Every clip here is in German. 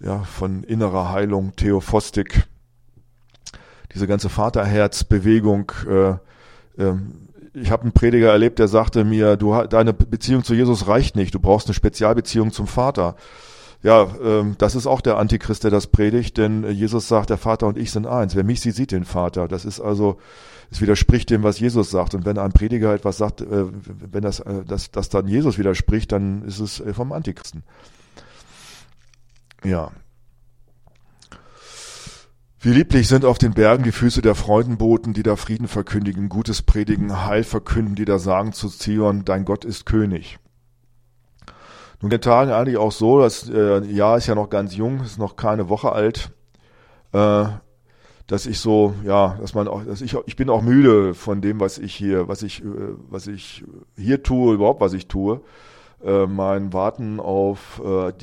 ja, von innerer Heilung, Theophostik, diese ganze Vaterherzbewegung. Ich habe einen Prediger erlebt, der sagte mir, deine Beziehung zu Jesus reicht nicht, du brauchst eine Spezialbeziehung zum Vater. Ja, das ist auch der Antichrist, der das predigt, denn Jesus sagt, der Vater und ich sind eins. Wer mich sieht, sieht den Vater. Das ist also, es widerspricht dem, was Jesus sagt. Und wenn ein Prediger etwas sagt, wenn das dann Jesus widerspricht, dann ist es vom Antichristen. Ja. Wie lieblich sind auf den Bergen die Füße der Freudenboten, die da Frieden verkündigen, Gutes predigen, Heil verkünden, die da sagen zu Zion, dein Gott ist König. Nun, in den Tagen eigentlich auch so, das Jahr ist ja noch ganz jung, ist noch keine Woche alt, dass ich so, ja, ich bin auch müde von dem, was ich hier tue, überhaupt was ich tue. Mein Warten auf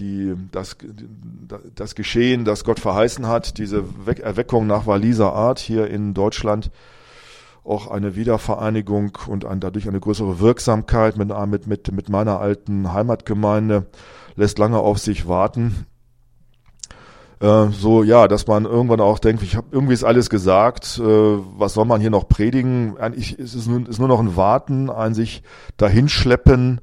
das Geschehen, das Gott verheißen hat, diese Erweckung nach Walliser Art hier in Deutschland, auch eine Wiedervereinigung und dadurch eine größere Wirksamkeit mit meiner alten Heimatgemeinde, lässt lange auf sich warten. Dass man irgendwann auch denkt, irgendwie ist alles gesagt, was soll man hier noch predigen? Eigentlich ist es nur noch ein Warten, ein sich dahinschleppen,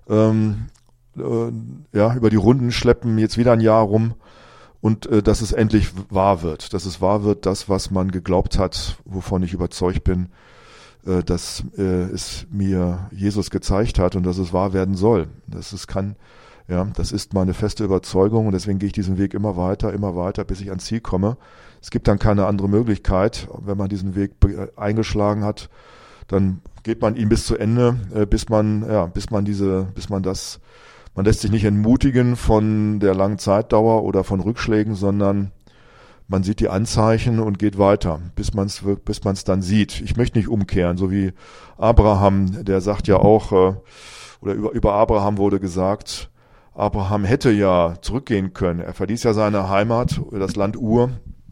über die Runden schleppen, jetzt wieder ein Jahr rum und dass es endlich wahr wird. Dass es wahr wird, das, was man geglaubt hat, wovon ich überzeugt bin, dass es mir Jesus gezeigt hat und dass es wahr werden soll. Das ist meine feste Überzeugung und deswegen gehe ich diesen Weg immer weiter, bis ich ans Ziel komme. Es gibt dann keine andere Möglichkeit. Wenn man diesen Weg eingeschlagen hat, dann geht man ihn bis zu Ende, man lässt sich nicht entmutigen von der langen Zeitdauer oder von Rückschlägen, sondern man sieht die Anzeichen und geht weiter, bis man es dann sieht. Ich möchte nicht umkehren, so wie Abraham, der sagt ja auch, oder über Abraham wurde gesagt, Abraham hätte ja zurückgehen können. Er verließ ja seine Heimat, das Land Ur,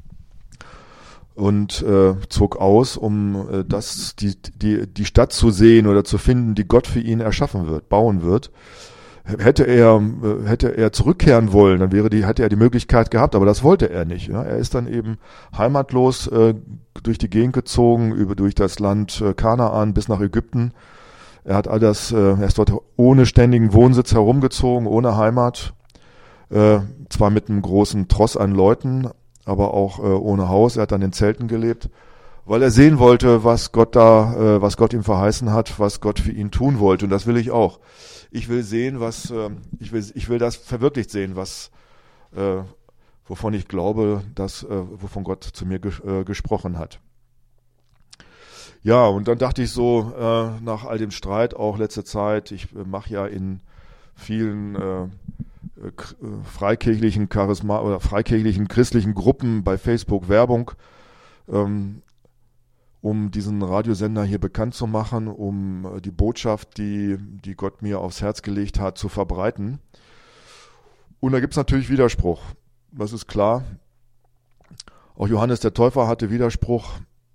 und zog aus, um die Stadt zu sehen oder zu finden, die Gott für ihn bauen wird. Hätte er zurückkehren wollen, dann hätte er die Möglichkeit gehabt, aber das wollte er nicht. Ja? Er ist dann eben heimatlos durch die Gegend gezogen, durch das Land Kanaan bis nach Ägypten. Er ist dort ohne ständigen Wohnsitz herumgezogen, ohne Heimat, zwar mit einem großen Tross an Leuten, aber auch ohne Haus. Er hat dann in Zelten gelebt, weil er sehen wollte, was Gott ihm verheißen hat, was Gott für ihn tun wollte. Und das will ich auch. Ich will sehen, ich will das verwirklicht sehen, wovon ich glaube, wovon Gott zu mir gesprochen hat. Ja, und dann dachte ich so, nach all dem Streit, auch letzte Zeit, ich mache ja in vielen freikirchlichen freikirchlichen christlichen Gruppen bei Facebook Werbung, um diesen Radiosender hier bekannt zu machen, um die Botschaft, die Gott mir aufs Herz gelegt hat, zu verbreiten. Und da gibt's natürlich Widerspruch. Das ist klar. Auch Johannes der Täufer hatte Widerspruch.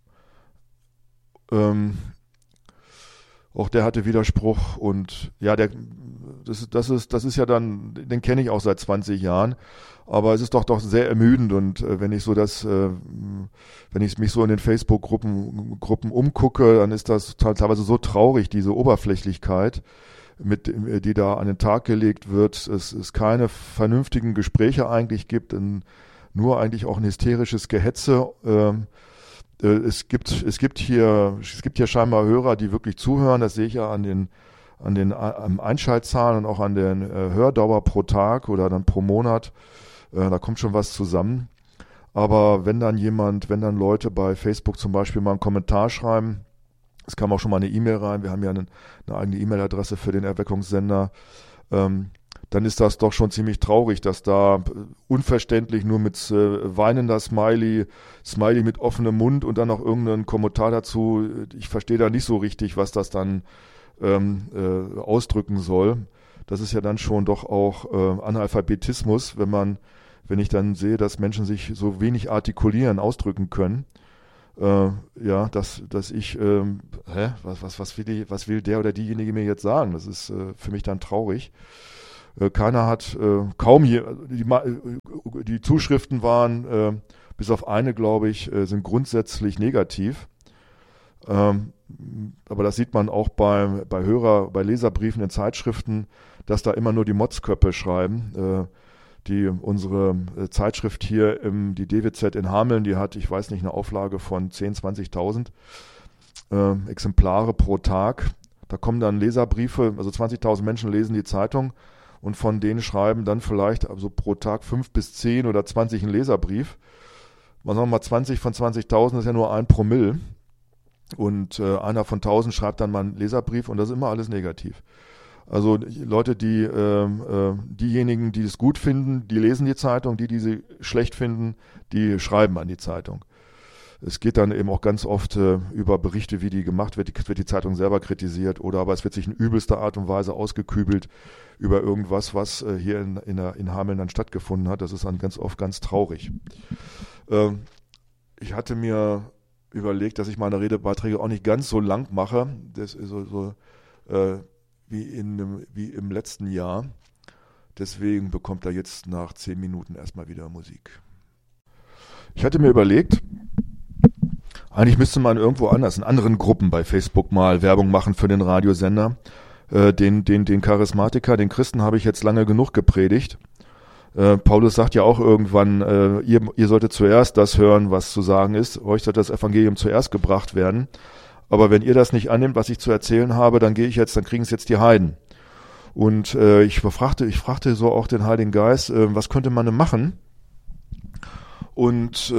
Auch der hatte Widerspruch und ja, das ist ja dann, den kenne ich auch seit 20 Jahren, aber es ist doch sehr ermüdend und wenn ich mich so in den Facebook-Gruppen umgucke, dann ist das teilweise so traurig, diese Oberflächlichkeit, die da an den Tag gelegt wird, es keine vernünftigen Gespräche eigentlich gibt, nur eigentlich auch ein hysterisches Gehetze. Es gibt hier scheinbar Hörer, die wirklich zuhören. Das sehe ich ja an den Einschaltzahlen und auch an den Hördauer pro Tag oder dann pro Monat. Da kommt schon was zusammen. Aber wenn dann Leute bei Facebook zum Beispiel mal einen Kommentar schreiben, es kam auch schon mal eine E-Mail rein, wir haben ja eine eigene E-Mail-Adresse für den Erweckungssender, dann ist das doch schon ziemlich traurig, dass da unverständlich nur mit weinender Smiley mit offenem Mund und dann noch irgendein Kommentar dazu. Ich verstehe da nicht so richtig, was das dann ausdrücken soll. Das ist ja dann schon doch auch Analphabetismus, wenn ich dann sehe, dass Menschen sich so wenig artikulieren, ausdrücken können. Dass ich, was will der oder diejenige mir jetzt sagen? Das ist für mich dann traurig. Keiner hat, die Zuschriften waren, bis auf eine, glaube ich, sind grundsätzlich negativ. Aber das sieht man auch bei Leserbriefen in Zeitschriften, dass da immer nur die Motzköppe schreiben. Unsere Zeitschrift hier, die DWZ in Hameln, die hat, ich weiß nicht, eine Auflage von 10.000, 20.000 Exemplare pro Tag. Da kommen dann Leserbriefe, also 20.000 Menschen lesen die Zeitung und von denen schreiben dann vielleicht also pro Tag 5 bis 10 oder 20 einen Leserbrief. Was sagen wir mal, 20 von 20.000 ist ja nur 1 Promille. Und einer von 1.000 schreibt dann mal einen Leserbrief und das ist immer alles negativ. Also Leute, diejenigen, die es gut finden, die lesen die Zeitung, die sie schlecht finden, die schreiben an die Zeitung. Es geht dann eben auch ganz oft über Berichte, wie die gemacht wird die Zeitung selber kritisiert aber es wird sich in übelster Art und Weise ausgekübelt über irgendwas, was hier in Hameln dann stattgefunden hat. Das ist dann ganz oft ganz traurig. Ich hatte mir überlegt, dass ich meine Redebeiträge auch nicht ganz so lang mache. Das ist wie im letzten Jahr. Deswegen bekommt er jetzt nach 10 Minuten erstmal wieder Musik. Ich hatte mir überlegt, eigentlich müsste man irgendwo anders, in anderen Gruppen bei Facebook mal Werbung machen für den Radiosender. Den Charismatiker, den Christen habe ich jetzt lange genug gepredigt. Paulus sagt ja auch irgendwann, ihr solltet zuerst das hören, was zu sagen ist. Euch sollte das Evangelium zuerst gebracht werden. Aber wenn ihr das nicht annimmt, was ich zu erzählen habe, dann kriegen es jetzt die Heiden. Und ich fragte so auch den Heiligen Geist, was könnte man denn machen? Und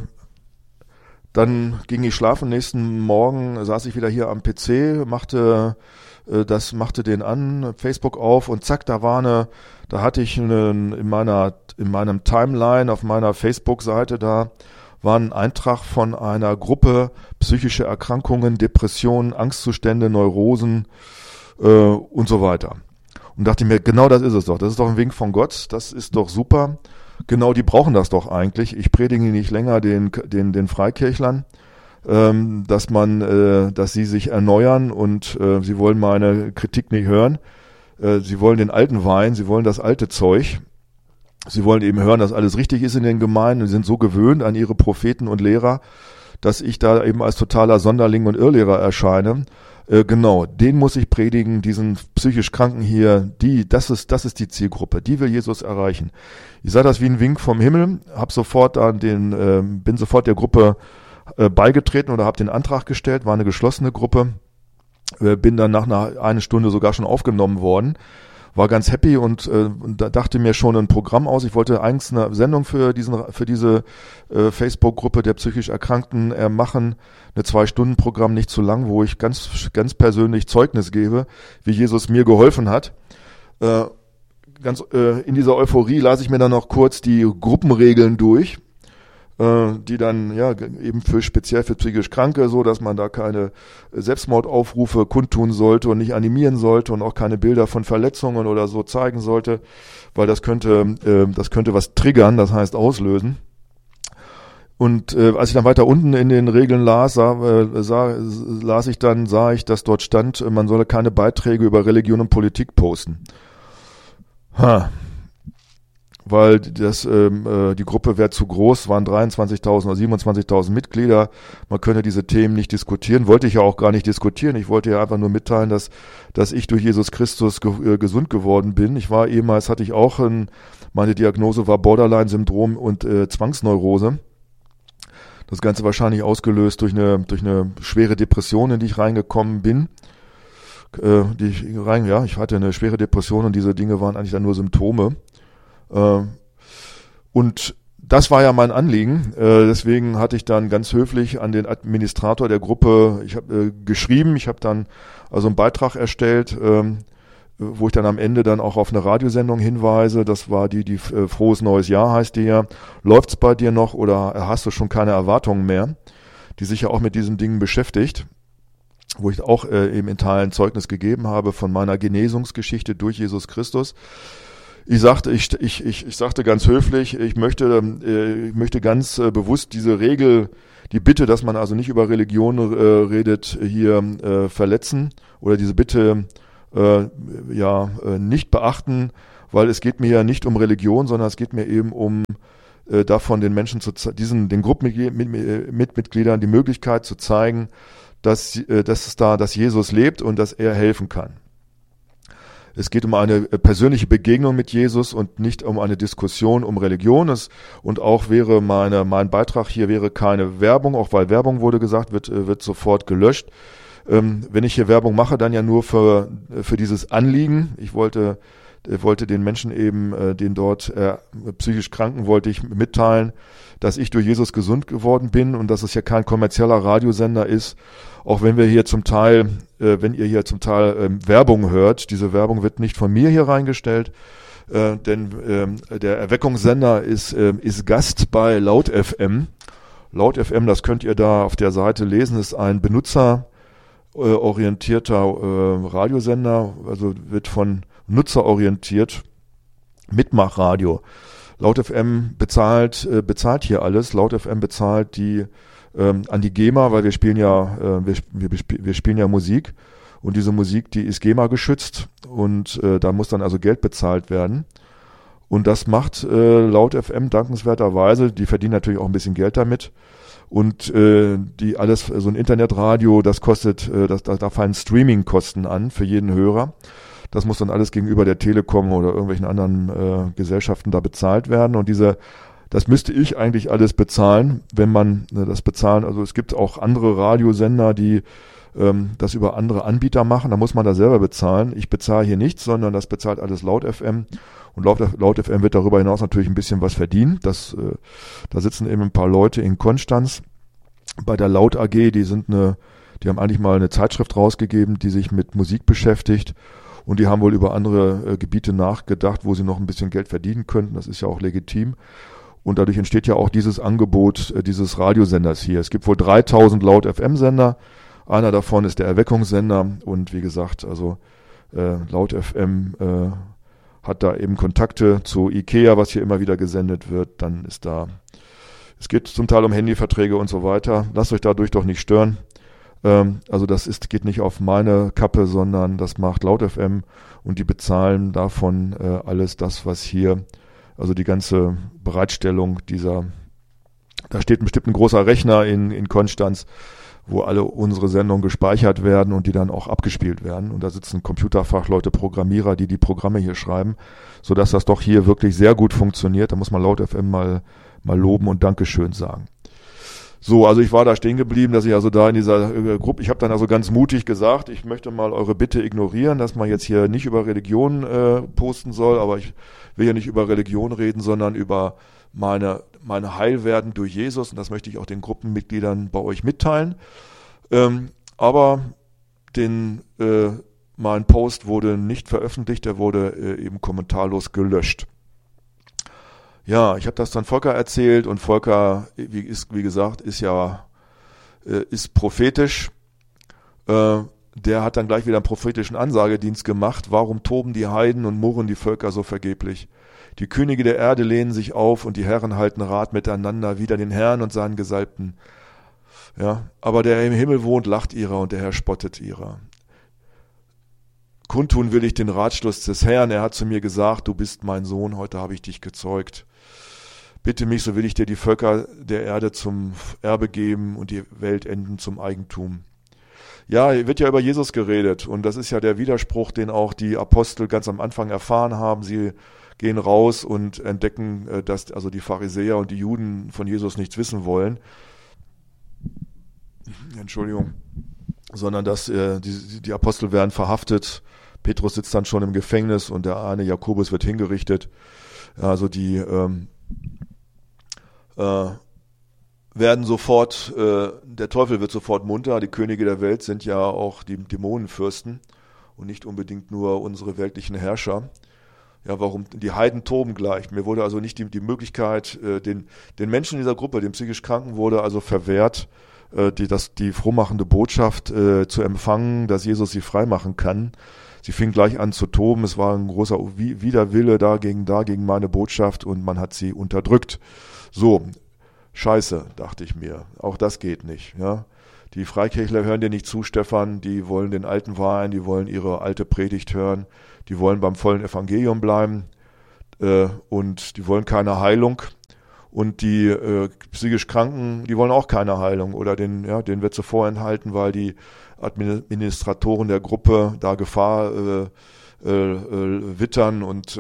dann ging ich schlafen. Nächsten Morgen saß ich wieder hier am PC, machte den an, Facebook auf und zack, da hatte ich in meinem Timeline auf meiner Facebook-Seite, da war ein Eintrag von einer Gruppe psychische Erkrankungen, Depressionen, Angstzustände, Neurosen und so weiter. Und dachte mir, genau das ist es doch. Das ist doch ein Wink von Gott. Das ist doch super. Genau, die brauchen das doch eigentlich. Ich predige nicht länger den Freikirchlern, dass sie sich erneuern und sie wollen meine Kritik nicht hören. Sie wollen den alten Wein, sie wollen das alte Zeug. Sie wollen eben hören, dass alles richtig ist in den Gemeinden. Sie sind so gewöhnt an ihre Propheten und Lehrer, dass ich da eben als totaler Sonderling und Irrlehrer erscheine. Genau, den muss ich predigen, diesen psychisch Kranken hier, das ist die Zielgruppe, die will Jesus erreichen. Ich sah das wie ein Wink vom Himmel, bin sofort der Gruppe beigetreten oder habe den Antrag gestellt, war eine geschlossene Gruppe, bin dann nach einer Stunde sogar schon aufgenommen worden. War ganz happy und da dachte mir schon ein Programm aus. Ich wollte eigentlich eine Sendung für diese Facebook-Gruppe der psychisch Erkrankten machen. Eine 2-Stunden-Programm, nicht zu lang, wo ich ganz, ganz persönlich Zeugnis gebe, wie Jesus mir geholfen hat. In dieser Euphorie las ich mir dann noch kurz die Gruppenregeln durch, die dann ja eben speziell für psychisch Kranke, so dass man da keine Selbstmordaufrufe kundtun sollte und nicht animieren sollte und auch keine Bilder von Verletzungen oder so zeigen sollte, weil das könnte was triggern, das heißt auslösen. Und als ich dann weiter unten in den Regeln sah ich, dass dort stand, man solle keine Beiträge über Religion und Politik posten. Weil die Gruppe wäre zu groß, waren 23.000 oder 27.000 Mitglieder. Man könne diese Themen nicht diskutieren. Wollte ich ja auch gar nicht diskutieren. Ich wollte ja einfach nur mitteilen, dass ich durch Jesus Christus gesund geworden bin. Hatte ich auch meine Diagnose war Borderline-Syndrom und Zwangsneurose. Das Ganze wahrscheinlich ausgelöst durch eine schwere Depression, in die ich reingekommen bin. Ich hatte eine schwere Depression und diese Dinge waren eigentlich dann nur Symptome. Und das war ja mein Anliegen, deswegen hatte ich dann ganz höflich an den Administrator der Gruppe, ich habe geschrieben, ich habe dann also einen Beitrag erstellt, wo ich dann am Ende dann auch auf eine Radiosendung hinweise, das war die Frohes Neues Jahr heißt die ja, läuft's bei dir noch oder hast du schon keine Erwartungen mehr, die sich ja auch mit diesen Dingen beschäftigt, wo ich auch eben in Teilen Zeugnis gegeben habe von meiner Genesungsgeschichte durch Jesus Christus. Ich sagte ganz höflich, ich möchte ganz bewusst diese Regel, die Bitte, dass man also nicht über Religion redet, hier verletzen oder diese Bitte nicht beachten, weil es geht mir ja nicht um Religion, sondern es geht mir eben um davon den Menschen den Gruppenmitgliedern die Möglichkeit zu zeigen, dass Jesus lebt und dass er helfen kann. Es geht um eine persönliche Begegnung mit Jesus und nicht um eine Diskussion um Religion. Und auch wäre mein Beitrag hier wäre keine Werbung, auch weil Werbung wurde gesagt, wird sofort gelöscht. Wenn ich hier Werbung mache, dann ja nur für dieses Anliegen. Ich wollte den Menschen eben, den dort psychisch Kranken, wollte ich mitteilen, dass ich durch Jesus gesund geworden bin und dass es ja kein kommerzieller Radiosender ist. Auch wenn wir hier zum Teil, Werbung hört, diese Werbung wird nicht von mir hier reingestellt, denn der Erweckungssender ist Gast bei Laut FM. Laut FM, das könnt ihr da auf der Seite lesen, ist ein benutzerorientierter Radiosender, also wird von nutzerorientiert, Mitmachradio. Laut FM bezahlt hier alles. Laut FM bezahlt an die GEMA, weil wir spielen ja Musik und diese Musik, die ist GEMA geschützt und da muss dann also Geld bezahlt werden. Und das macht Laut FM dankenswerterweise. Die verdienen natürlich auch ein bisschen Geld damit. Und so ein Internetradio, das kostet, da fallen Streamingkosten an für jeden Hörer. Das muss dann alles gegenüber der Telekom oder irgendwelchen anderen Gesellschaften da bezahlt werden. Und das müsste ich eigentlich alles bezahlen, wenn man das bezahlen. Also es gibt auch andere Radiosender, die das über andere Anbieter machen. Da muss man da selber bezahlen. Ich bezahle hier nichts, sondern das bezahlt alles Laut FM. Und Laut FM wird darüber hinaus natürlich ein bisschen was verdienen. Da sitzen eben ein paar Leute in Konstanz bei der Laut AG. Die haben eigentlich mal eine Zeitschrift rausgegeben, die sich mit Musik beschäftigt. Und die haben wohl über andere Gebiete nachgedacht, wo sie noch ein bisschen Geld verdienen könnten. Das ist ja auch legitim. Und dadurch entsteht ja auch dieses Angebot dieses Radiosenders hier. Es gibt wohl 3000 Laut-FM-Sender. Einer davon ist der Erweckungssender. Und wie gesagt, also Laut-FM hat da eben Kontakte zu IKEA, was hier immer wieder gesendet wird. Dann es geht zum Teil um Handyverträge und so weiter. Lasst euch dadurch doch nicht stören. Also geht nicht auf meine Kappe, sondern das macht Laut FM und die bezahlen davon alles das, was hier, also die ganze Bereitstellung da steht bestimmt ein großer Rechner in Konstanz, wo alle unsere Sendungen gespeichert werden und die dann auch abgespielt werden. Und da sitzen Computerfachleute, Programmierer, die Programme hier schreiben, sodass das doch hier wirklich sehr gut funktioniert. Da muss man Laut FM mal loben und Dankeschön sagen. So, also ich war da stehen geblieben, dass ich also da in dieser Gruppe, ich habe dann also ganz mutig gesagt, ich möchte mal eure Bitte ignorieren, dass man jetzt hier nicht über Religion posten soll, aber ich will ja nicht über Religion reden, sondern über meine Heilwerden durch Jesus und das möchte ich auch den Gruppenmitgliedern bei euch mitteilen. Aber mein Post wurde nicht veröffentlicht, der wurde eben kommentarlos gelöscht. Ja, ich habe das dann Volker erzählt und Volker, wie gesagt, ist prophetisch. Der hat dann gleich wieder einen prophetischen Ansagedienst gemacht. Warum toben die Heiden und murren die Völker so vergeblich? Die Könige der Erde lehnen sich auf und die Herren halten Rat miteinander, wider den Herrn und seinen Gesalbten. Ja, aber der im Himmel wohnt, lacht ihrer und der Herr spottet ihrer. Kundtun will ich den Ratschluss des Herrn. Er hat zu mir gesagt, du bist mein Sohn, heute habe ich dich gezeugt. Bitte mich, so will ich dir die Völker der Erde zum Erbe geben und die Weltenden zum Eigentum. Ja, hier wird ja über Jesus geredet und das ist ja der Widerspruch, den auch die Apostel ganz am Anfang erfahren haben. Sie gehen raus und entdecken, dass also die Pharisäer und die Juden von Jesus nichts wissen wollen. Entschuldigung. Sondern dass die Apostel werden verhaftet. Petrus sitzt dann schon im Gefängnis und der eine Jakobus wird hingerichtet. Also die werden sofort, der Teufel wird sofort munter. Die Könige der Welt sind ja auch die Dämonenfürsten und nicht unbedingt nur unsere weltlichen Herrscher. Ja, warum? Die Heiden toben gleich. Mir wurde also nicht die Möglichkeit, den Menschen in dieser Gruppe, den psychisch Kranken, wurde also verwehrt, die frohmachende Botschaft zu empfangen, dass Jesus sie freimachen kann. Sie fing gleich an zu toben. Es war ein großer Widerwille gegen meine Botschaft und man hat sie unterdrückt. So, scheiße, dachte ich mir. Auch das geht nicht. Ja? Die Freikirchler hören dir nicht zu, Stefan. Die wollen den alten Wein, die wollen ihre alte Predigt hören. Die wollen beim vollen Evangelium bleiben. und die wollen keine Heilung. Und die psychisch Kranken, die wollen auch keine Heilung oder denen wird sie vorenthalten, weil die Administratoren der Gruppe da Gefahr wittern und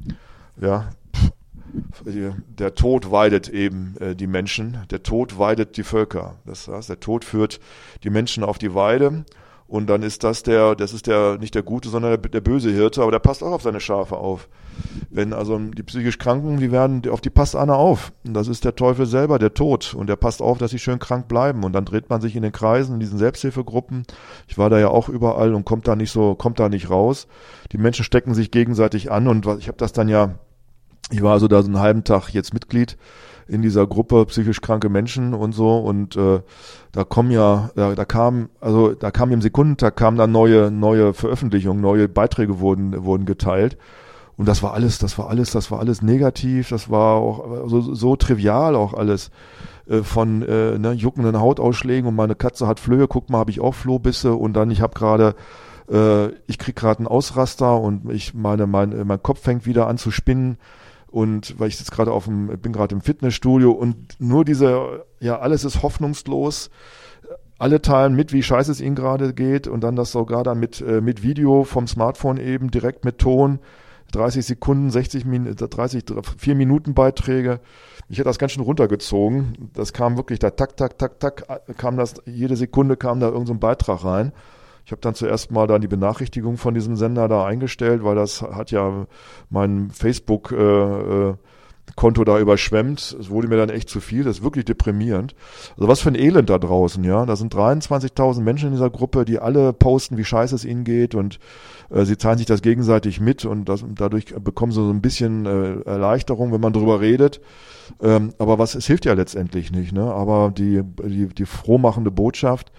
der Tod weidet eben die Menschen, der Tod weidet die Völker. Das heißt, der Tod führt die Menschen auf die Weide und dann ist das ist nicht der gute, sondern der böse Hirte, aber der passt auch auf seine Schafe auf. Wenn also die psychisch Kranken, auf die passt einer auf. Und das ist der Teufel selber, der Tod. Und der passt auf, dass sie schön krank bleiben. Und dann dreht man sich in den Kreisen, in diesen Selbsthilfegruppen. Ich war da ja auch überall und kommt da nicht raus. Die Menschen stecken sich gegenseitig an und ich war also da so einen halben Tag jetzt Mitglied in dieser Gruppe psychisch kranke Menschen und so und da kam im Sekundentakt dann neue Veröffentlichungen, neue Beiträge wurden geteilt und das war alles negativ, das war auch so trivial auch alles von juckenden Hautausschlägen und meine Katze hat Flöhe, guck mal, habe ich auch Flohbisse und dann ich krieg gerade einen Ausraster und mein Kopf fängt wieder an zu spinnen. Und weil ich jetzt bin gerade im Fitnessstudio und nur alles ist hoffnungslos. Alle teilen mit, wie scheiße es ihnen gerade geht und dann das sogar dann mit Video vom Smartphone eben direkt mit Ton, 30 Sekunden, 4 Minuten Beiträge. Ich hätte das ganz schön runtergezogen. Das kam wirklich da tak, jede Sekunde kam da irgend so ein Beitrag rein. Ich habe dann zuerst mal dann die Benachrichtigung von diesem Sender da eingestellt, weil das hat ja mein Facebook-Konto da überschwemmt. Es wurde mir dann echt zu viel, das ist wirklich deprimierend. Also was für ein Elend da draußen, ja. Da sind 23.000 Menschen in dieser Gruppe, die alle posten, wie scheiße es ihnen geht und sie teilen sich das gegenseitig mit und dadurch bekommen sie so ein bisschen Erleichterung, wenn man drüber redet. Aber es hilft ja letztendlich nicht, ne? Aber die frohmachende Botschaft,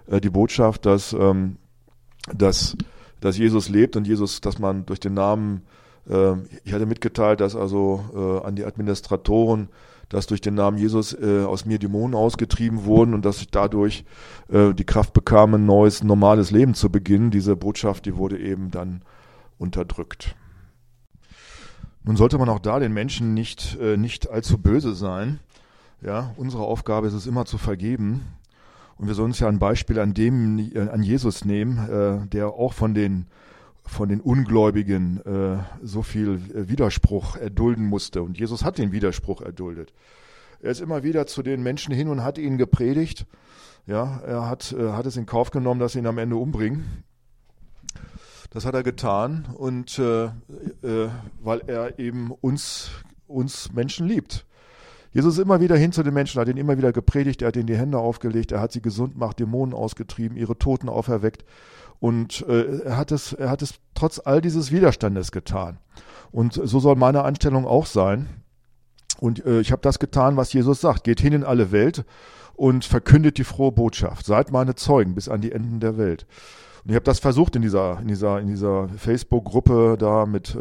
dass Jesus lebt und dass man durch den Namen, ich hatte mitgeteilt, dass also an die Administratoren, dass durch den Namen Jesus aus mir Dämonen ausgetrieben wurden und dass ich dadurch die Kraft bekam, ein neues, normales Leben zu beginnen. Diese Botschaft, die wurde eben dann unterdrückt. Nun sollte man auch da den Menschen nicht allzu böse sein. Ja, unsere Aufgabe ist es immer zu vergeben. Und wir sollen uns ja ein Beispiel an Jesus nehmen, der auch von den Ungläubigen so viel Widerspruch erdulden musste. Und Jesus hat den Widerspruch erduldet. Er ist immer wieder zu den Menschen hin und hat ihnen gepredigt. Ja, er hat es in Kauf genommen, dass sie ihn am Ende umbringen. Das hat er getan und weil er eben uns Menschen liebt. Jesus ist immer wieder hin zu den Menschen, hat ihnen immer wieder gepredigt, er hat ihnen die Hände aufgelegt, er hat sie gesund gemacht, Dämonen ausgetrieben, ihre Toten auferweckt und er hat es trotz all dieses Widerstandes getan. Und so soll meine Einstellung auch sein. Und ich habe das getan, was Jesus sagt, geht hin in alle Welt und verkündet die frohe Botschaft, seid meine Zeugen bis an die Enden der Welt. Und ich habe das versucht in dieser Facebook-Gruppe da mit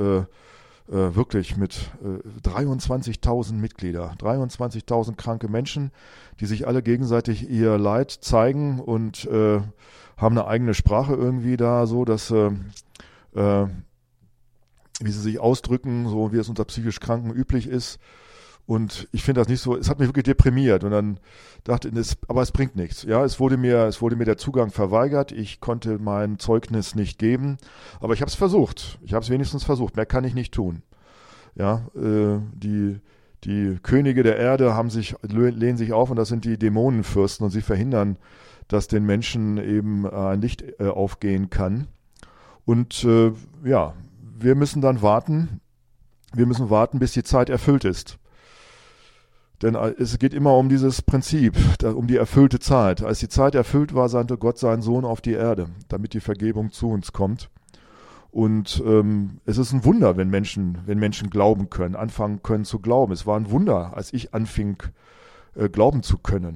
23.000 Mitglieder, 23.000 kranke Menschen, die sich alle gegenseitig ihr Leid zeigen und haben eine eigene Sprache irgendwie da, so dass wie sie sich ausdrücken, so wie es unter psychisch Kranken üblich ist. Und ich finde das nicht so, es hat mich wirklich deprimiert und dann dachte ich, aber es bringt nichts. Ja, es wurde mir der Zugang verweigert, ich konnte mein Zeugnis nicht geben, aber ich habe es versucht. Ich habe es wenigstens versucht, mehr kann ich nicht tun. Ja, die Könige der Erde lehnen sich auf und das sind die Dämonenfürsten und sie verhindern, dass den Menschen eben ein Licht aufgehen kann. Und wir müssen dann warten. Wir müssen warten, bis die Zeit erfüllt ist. Denn es geht immer um dieses Prinzip, um die erfüllte Zeit. Als die Zeit erfüllt war, sandte Gott seinen Sohn auf die Erde, damit die Vergebung zu uns kommt. Und es ist ein Wunder, wenn Menschen glauben können, anfangen können zu glauben. Es war ein Wunder, als ich anfing, glauben zu können.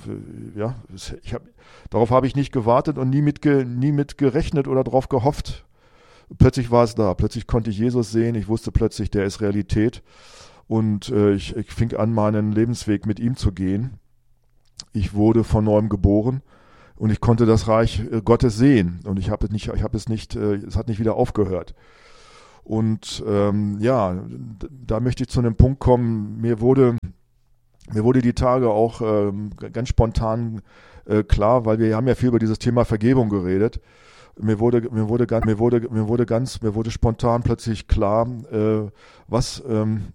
Darauf habe ich nicht gewartet und nie mit gerechnet oder darauf gehofft. Plötzlich war es da. Plötzlich konnte ich Jesus sehen. Ich wusste plötzlich, der ist Realität. Und ich fing an, meinen Lebensweg mit ihm zu gehen. Ich wurde von neuem geboren und ich konnte das Reich Gottes sehen. Und es hat nicht wieder aufgehört. Und da möchte ich zu einem Punkt kommen, mir wurde die Tage auch ganz spontan klar, weil wir haben ja viel über dieses Thema Vergebung geredet. Mir wurde spontan plötzlich klar, was